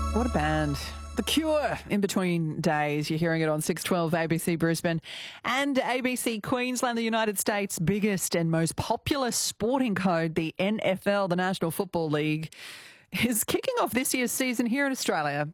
What a band. The Cure in between days. You're hearing it on 612 ABC Brisbane and ABC Queensland, the United States' biggest and most popular sporting code, the NFL, the National Football League, is kicking off this year's season here in Australia.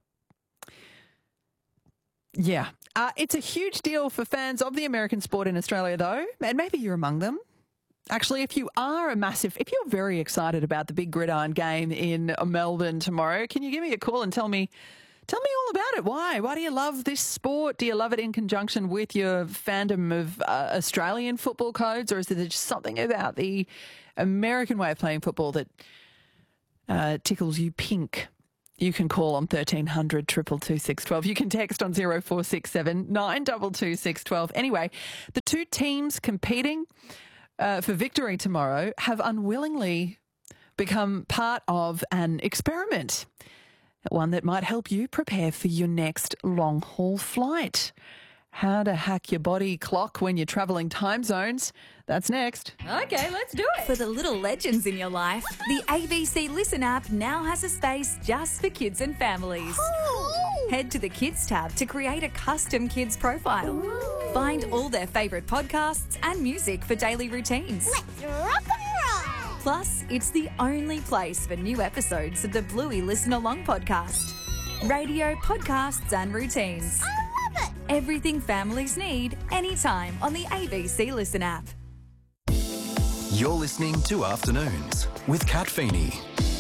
Yeah. It's a huge deal for fans of the American sport in Australia, though, and maybe you're among them. Actually, if you're very excited about the big gridiron game in Melbourne tomorrow, can you give me a call and tell me all about it? Why? Why do you love this sport? Do you love it in conjunction with your fandom of Australian football codes, or is there just something about the American way of playing football that tickles you pink? You can call on 1300 222 612. You can text on 0467 922 612. Anyway, the two teams competing for victory tomorrow have unwillingly become part of an experiment, one that might help you prepare for your next long-haul flight. How to hack your body clock when you're travelling time zones. That's next. Okay, let's do it. For the little legends in your life, the ABC Listen app now has a space just for kids and families. Head to the Kids tab to create a custom kids profile. Find all their favourite podcasts and music for daily routines. Let's rock and roll! Plus, it's the only place for new episodes of the Bluey Listen Along podcast. Radio, podcasts and routines. I love it! Everything families need, anytime on the ABC Listen app. You're listening to Afternoons with Kat Feeney.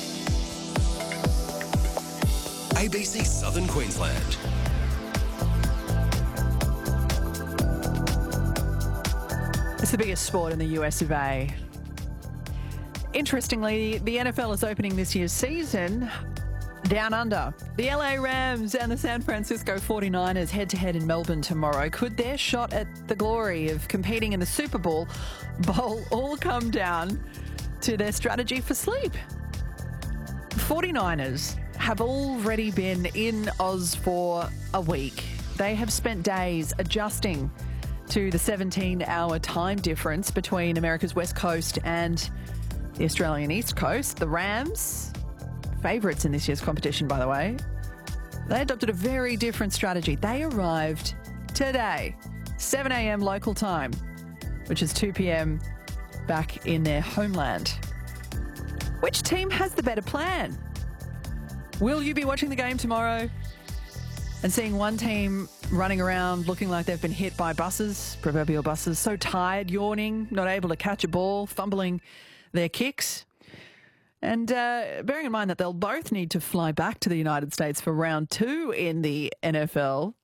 ABC Southern Queensland. It's the biggest sport in the US of A. Interestingly, the NFL is opening this year's season down under. The LA Rams and the San Francisco 49ers head-to-head in Melbourne tomorrow. Could their shot at the glory of competing in the Super Bowl all come down to their strategy for sleep? 49ers have already been in Oz for a week. They have spent days adjusting to the 17-hour time difference between America's West Coast and the Australian East Coast. The Rams, favourites in this year's competition, by the way, they adopted a very different strategy. They arrived today, 7 a.m. local time, which is 2 p.m. back in their homeland. Which team has the better plan? Will you be watching the game tomorrow and seeing one team running around looking like they've been hit by buses, proverbial buses, so tired, yawning, not able to catch a ball, fumbling their kicks? And bearing in mind that they'll both need to fly back to the United States for round 2 in the NFL,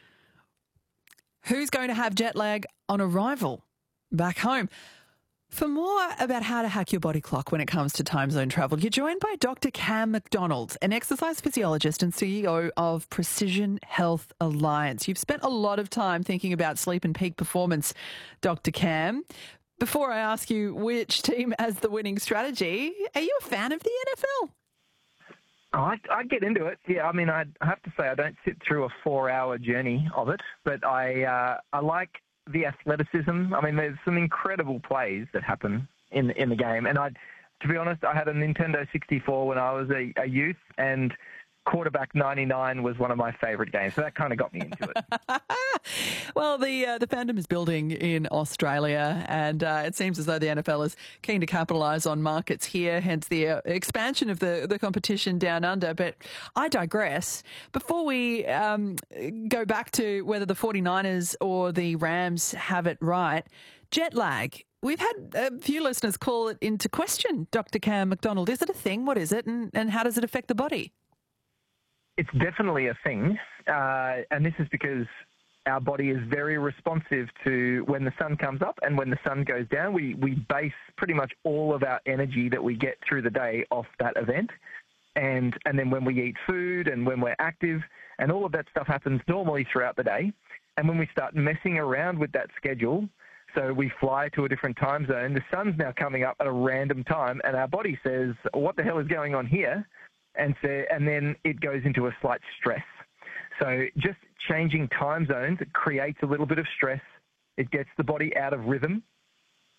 who's going to have jet lag on arrival back home? For more about how to hack your body clock when it comes to time zone travel, you're joined by Dr. Cam McDonald, an exercise physiologist and CEO of Precision Health Alliance. You've spent a lot of time thinking about sleep and peak performance, Dr. Cam. Before I ask you which team has the winning strategy, are you a fan of the NFL? I get into it. Yeah, I mean, I have to say I don't sit through a 4-hour journey of it, but I like the athleticism. I mean, there's some incredible plays that happen in the game. And to be honest, I had a Nintendo 64 when I was a youth, and Quarterback 99 was one of my favourite games. So that kind of got me into it. Well, the fandom is building in Australia, and it seems as though the NFL is keen to capitalise on markets here, hence the expansion of the competition down under. But I digress. Before we go back to whether the 49ers or the Rams have it right, jet lag. We've had a few listeners call it into question, Dr. Cam McDonald. Is it a thing? What is it? And how does it affect the body? It's definitely a thing, and this is because our body is very responsive to when the sun comes up and when the sun goes down. We base pretty much all of our energy that we get through the day off that event, and then when we eat food and when we're active, and all of that stuff happens normally throughout the day. And when we start messing around with that schedule, so we fly to a different time zone, the sun's now coming up at a random time, and our body says, what the hell is going on here? And then it goes into a slight stress. So just changing time zones, it creates a little bit of stress. It gets the body out of rhythm.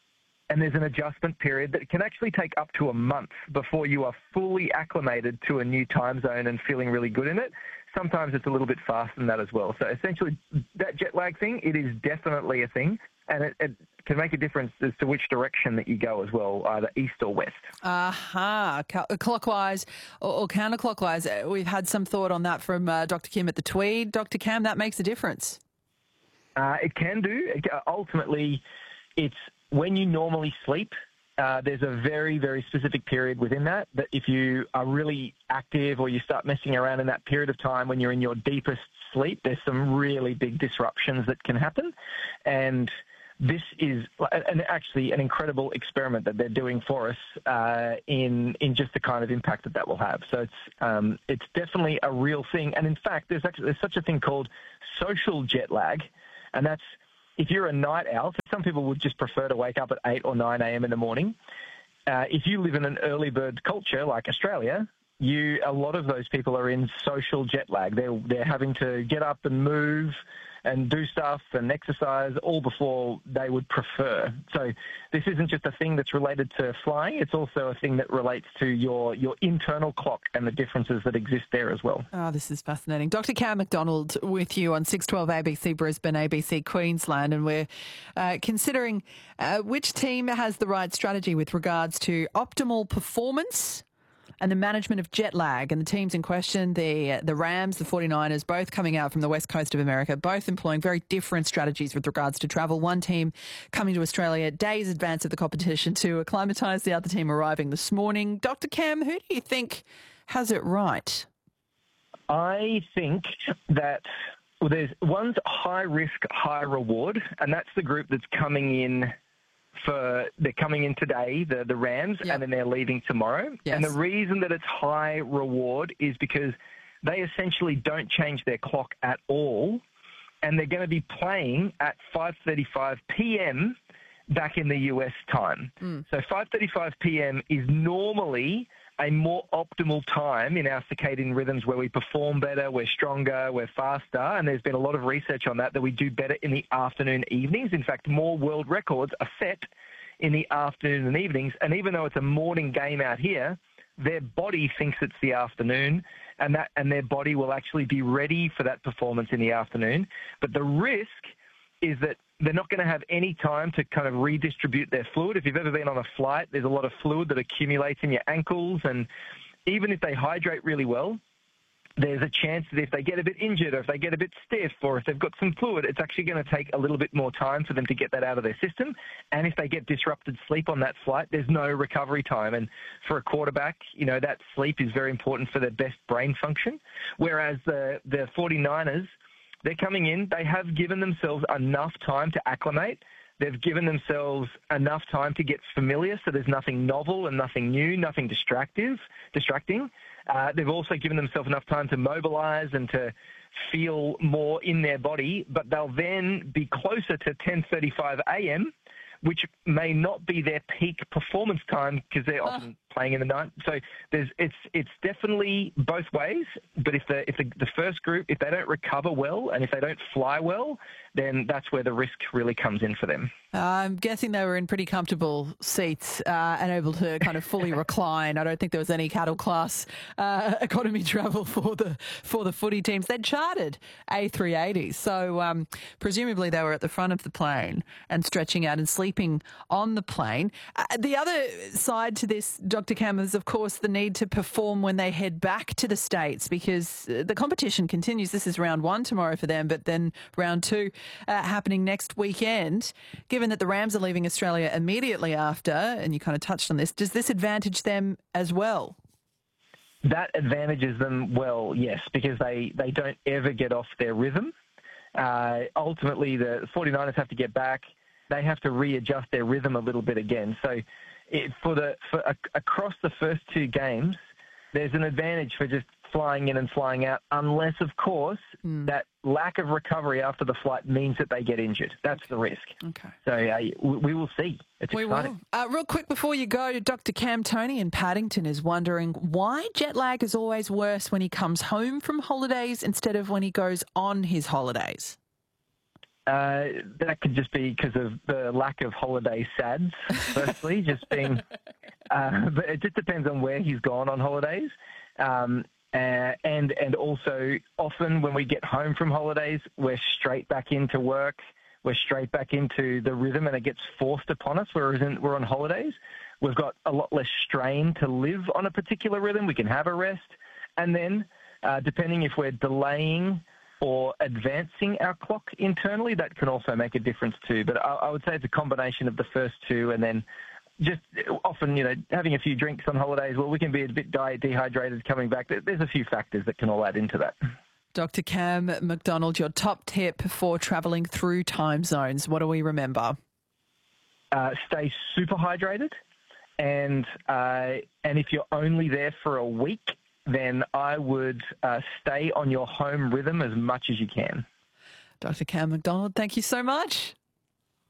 and there's an adjustment period that can actually take up to a month before you are fully acclimated to a new time zone and feeling really good in it. Sometimes it's a little bit faster than that as well. So essentially, that jet lag thing, it is definitely a thing, and it can make a difference as to which direction that you go as well, either east or west. Clockwise or counterclockwise. We've had some thought on that from Dr. Kim at the Tweed. Dr. Cam, that makes a difference. It can do. Ultimately, it's when you normally sleep, there's a very, very specific period within that if you are really active or you start messing around in that period of time when you're in your deepest sleep, there's some really big disruptions that can happen. And this is actually an incredible experiment that they're doing for us in just the kind of impact that will have. So it's definitely a real thing. And in fact, there's such a thing called social jet lag, and that's if you're a night owl. So some people would just prefer to wake up at 8 or 9 a.m. in the morning. If you live in an early bird culture like Australia, a lot of those people are in social jet lag. They're having to get up and move and do stuff and exercise all before they would prefer. So this isn't just a thing that's related to flying, it's also a thing that relates to your internal clock and the differences that exist there as well. Oh, this is fascinating. Dr. Cam McDonald with you on 612 ABC Brisbane, ABC Queensland, and we're considering which team has the right strategy with regards to optimal performance and the management of jet lag. And the teams in question, the Rams, the 49ers, both coming out from the west coast of America, both employing very different strategies with regards to travel. One team coming to Australia days advance of the competition to acclimatise, the other team arriving this morning. Dr. Cam, who do you think has it right? I think that there's one's high risk, high reward, and that's the group that's coming in. They're coming in today, the Rams, yep. And then they're leaving tomorrow. Yes. And the reason that it's high reward is because they essentially don't change their clock at all, and they're going to be playing at 5:35 p.m. back in the US time. So 5:35 p.m. is normally a more optimal time in our circadian rhythms where we perform better, we're stronger, we're faster, and there's been a lot of research on that we do better in the afternoon evenings. In fact, more world records are set in the afternoon and evenings, and even though it's a morning game out here, their body thinks it's the afternoon, and their body will actually be ready for that performance in the afternoon. But the risk is that they're not going to have any time to kind of redistribute their fluid. If you've ever been on a flight, there's a lot of fluid that accumulates in your ankles, and even if they hydrate really well, there's a chance that if they get a bit injured or if they get a bit stiff or if they've got some fluid, it's actually going to take a little bit more time for them to get that out of their system. And if they get disrupted sleep on that flight, there's no recovery time. And for a quarterback, that sleep is very important for their best brain function. Whereas the 49ers, they're coming in, they have given themselves enough time to acclimate. They've given themselves enough time to get familiar, so there's nothing novel and nothing new, nothing distracting. They've also given themselves enough time to mobilize and to feel more in their body, but they'll then be closer to 10:35 a.m., which may not be their peak performance time because they're often playing in the night. So it's definitely both ways. But if the first group, if they don't recover well and if they don't fly well, then that's where the risk really comes in for them. I'm guessing they were in pretty comfortable seats and able to kind of fully recline. I don't think there was any cattle class economy travel for the footy teams. They'd chartered A380s, so presumably they were at the front of the plane and stretching out and sleeping on the plane. The other side to this, Dr. Cam, is of course the need to perform when they head back to the States because the competition continues. This is round 1 tomorrow for them, but then round 2 happening next weekend. Given that the Rams are leaving Australia immediately after, and you kind of touched on this, does this advantage them as well? That advantages them well, yes, because they don't ever get off their rhythm. Ultimately, the 49ers have to get back. They have to readjust their rhythm a little bit again. So across the first 2 games, there's an advantage for just flying in and flying out, unless, of course, that lack of recovery after the flight means that they get injured. That's the risk. Okay. So we will see. It's exciting. Will. Real quick before you go, Dr. Cam, Tony in Paddington is wondering why jet lag is always worse when he comes home from holidays instead of when he goes on his holidays. That could just be because of the lack of holiday sads, firstly, just being... but it just depends on where he's gone on holidays. And also, often when we get home from holidays, we're straight back into work. We're straight back into the rhythm, and it gets forced upon us, whereas we're on holidays. We've got a lot less strain to live on a particular rhythm. We can have a rest. And then, depending if we're delaying or advancing our clock internally, that can also make a difference too. But I would say it's a combination of the first two, and then just often, having a few drinks on holidays, well, we can be a bit dehydrated coming back. There's a few factors that can all add into that. Dr. Cam McDonald, your top tip for travelling through time zones. What do we remember? Stay super hydrated, and if you're only there for a week, then I would stay on your home rhythm as much as you can. Dr. Cam McDonald, thank you so much.